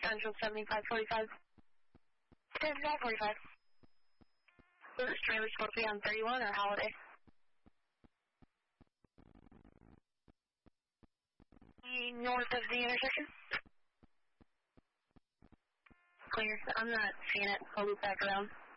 Central 7545. 7545. This trailer supposed to be on 31 or Holiday? North of the intersection. Clear. I'm not seeing it. I'll loop back around.